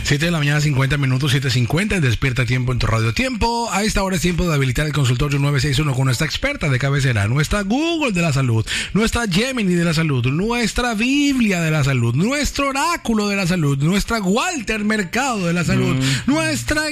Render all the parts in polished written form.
7 de la mañana, 50 minutos, 7:50, despierta tiempo en tu radio tiempo. A esta hora es tiempo de habilitar el consultorio 961 con nuestra experta de cabecera, nuestra Google de la salud, nuestra Gemini de la salud, nuestra Biblia de la salud, nuestro oráculo de la salud, nuestra Walter Mercado de la salud, nuestra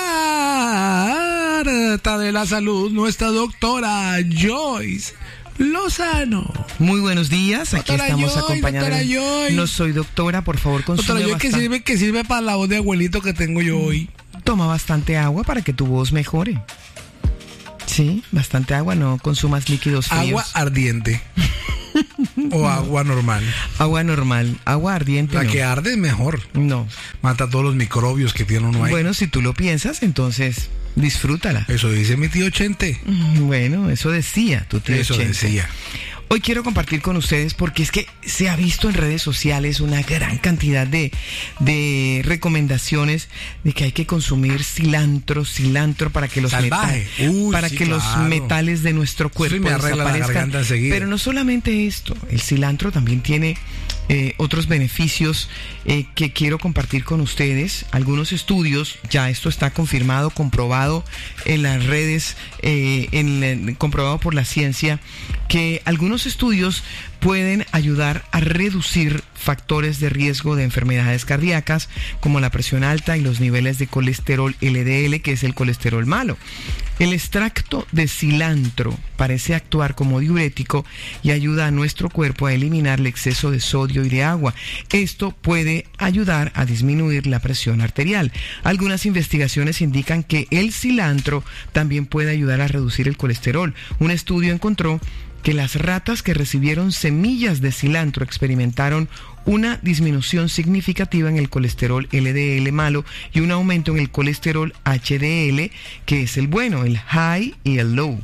Encarta de la salud, nuestra doctora Joyce Lozano. Muy buenos días, aquí doctora estamos Joy, acompañados. No soy doctora, por favor, consume doctora Joy, que sirve para la voz de abuelito que tengo yo hoy. Toma bastante agua para que tu voz mejore. Sí, bastante agua, no consumas líquidos fríos. Agua ardiente. O agua normal. Agua normal, agua ardiente. La no. que arde es mejor. No. Mata todos los microbios que tiene uno ahí. Bueno, si tú lo piensas, entonces disfrútala. Eso dice mi tío Chente. Bueno, eso decía tu tío Eso Chente. decía. Hoy quiero compartir con ustedes porque es que se ha visto en redes sociales una gran cantidad de recomendaciones de que hay que consumir cilantro para que los los metales de nuestro cuerpo desaparezcan. Pero no solamente esto, el cilantro también tiene otros beneficios que quiero compartir con ustedes. Algunos estudios, ya esto está confirmado, comprobado en las redes, comprobado por la ciencia, que algunos estudios pueden ayudar a reducir factores de riesgo de enfermedades cardíacas como la presión alta y los niveles de colesterol LDL, que es el colesterol malo. El extracto de cilantro parece actuar como diurético y ayuda a nuestro cuerpo a eliminar el exceso de sodio y de agua. Esto puede ayudar a disminuir la presión arterial. Algunas investigaciones indican que el cilantro también puede ayudar a reducir el colesterol. Un estudio encontró que las ratas que recibieron semillas de cilantro experimentaron una disminución significativa en el colesterol LDL malo y un aumento en el colesterol HDL, que es el bueno, el high y el low.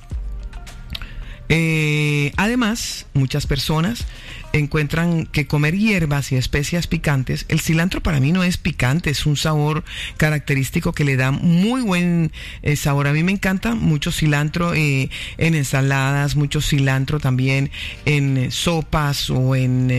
Además, muchas personas encuentran que comer hierbas y especias picantes, el cilantro para mí no es picante, es un sabor característico que le da muy buen sabor. A mí me encanta mucho cilantro en ensaladas, mucho cilantro también en sopas o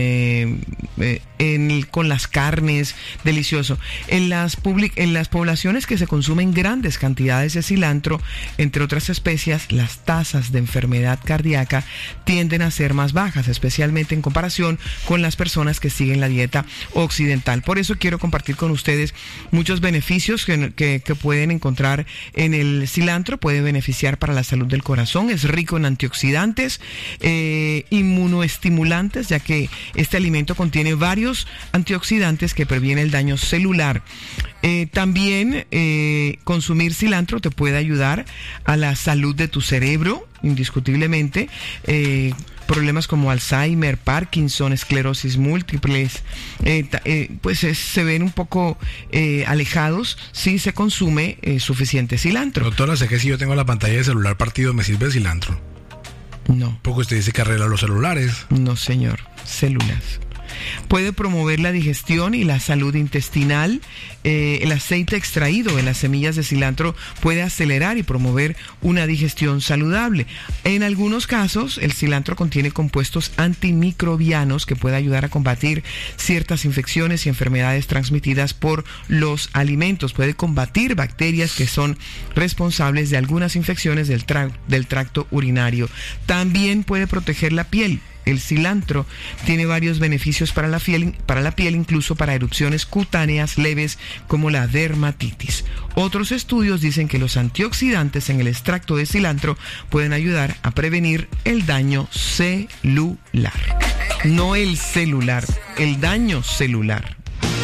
con las carnes, delicioso. En las poblaciones que se consumen grandes cantidades de cilantro, entre otras especias, las tasas de enfermedad cardíaca tienden a ser más bajas, especialmente en comparación con las personas que siguen la dieta occidental. Por eso quiero compartir con ustedes muchos beneficios que pueden encontrar en el cilantro. Puede beneficiar para la salud del corazón, es rico en antioxidantes, inmunoestimulantes, ya que este alimento contiene varios antioxidantes que previenen el daño celular. También consumir cilantro te puede ayudar a la salud de tu cerebro, indiscutiblemente. Problemas como Alzheimer, Parkinson, esclerosis múltiples, se ven un poco alejados si se consume suficiente cilantro. Doctora, sé que si yo tengo la pantalla de celular partido, ¿me sirve el cilantro? No. Porque usted dice que arregla los celulares. No, señor. Células. Puede promover la digestión y la salud intestinal. El aceite extraído de las semillas de cilantro puede acelerar y promover una digestión saludable. En algunos casos, el cilantro contiene compuestos antimicrobianos que pueden ayudar a combatir ciertas infecciones y enfermedades transmitidas por los alimentos. Puede combatir bacterias que son responsables de algunas infecciones del tracto urinario. También puede proteger la piel. El cilantro tiene varios beneficios para la piel, incluso para erupciones cutáneas leves como la dermatitis. Otros estudios dicen que los antioxidantes en el extracto de cilantro pueden ayudar a prevenir el daño celular. No el celular, el daño celular.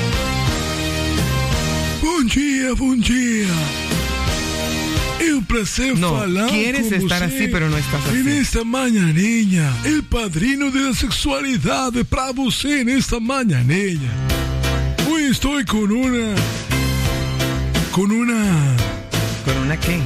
Bom dia. Un placer falar quieres estar así, pero no estás así. En esta mañanilla, el padrino de la sexualidad para você en esta mañanilla. Hoy estoy con una ¿Con una qué?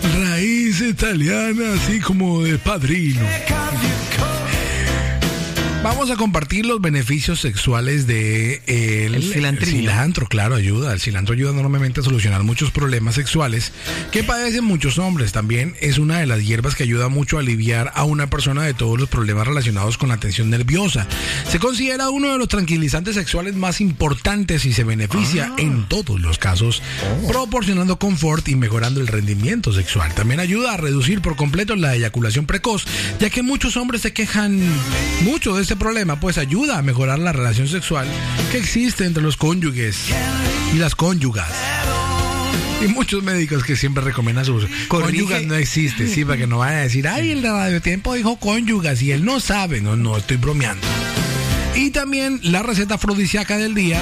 Raíz italiana, así como de padrino. Vamos a compartir los beneficios sexuales de el cilantro. Claro, ayuda. El cilantro ayuda enormemente a solucionar muchos problemas sexuales que padecen muchos hombres. También es una de las hierbas que ayuda mucho a aliviar a una persona de todos los problemas relacionados con la tensión nerviosa. Se considera uno de los tranquilizantes sexuales más importantes y se beneficia en todos los casos, proporcionando confort y mejorando el rendimiento sexual. También ayuda a reducir por completo la eyaculación precoz, ya que muchos hombres se quejan mucho de este problema, pues ayuda a mejorar la relación sexual que existe entre los cónyuges y las cónyugas. Y muchos médicos que siempre recomiendan sus cónyugas no existe, sí, para que no vayan a decir, ay, el de Radio Tiempo dijo cónyugas y él no sabe, no estoy bromeando. Y también la receta afrodisíaca del día.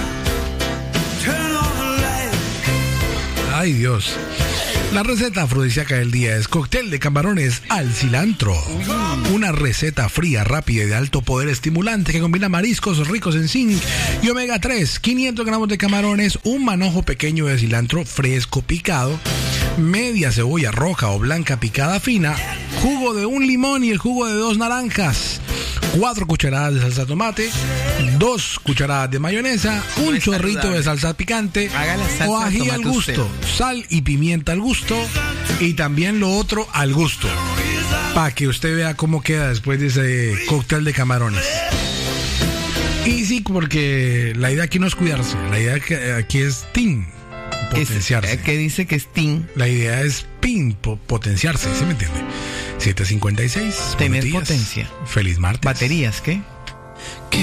Ay, Dios. La receta afrodisíaca del día es cóctel de camarones al cilantro. Una receta fría, rápida y de alto poder estimulante que combina mariscos ricos en zinc y omega 3, 500 gramos de camarones, un manojo pequeño de cilantro fresco picado, media cebolla roja o blanca picada fina, jugo de un limón y el jugo de 2 naranjas, 4 cucharadas de salsa de tomate, 2 cucharadas de mayonesa, un chorrito de salsa picante o ají al gusto, sal y pimienta al gusto y también lo otro al gusto, para que usted vea cómo queda después de ese cóctel de camarones. Y sí, porque la idea aquí no es cuidarse, la idea aquí es potenciarse. ¿Qué dice que es La idea es potenciarse, ¿sí me entiende? 7:56. Tener potencia. Feliz martes. ¿Baterías qué?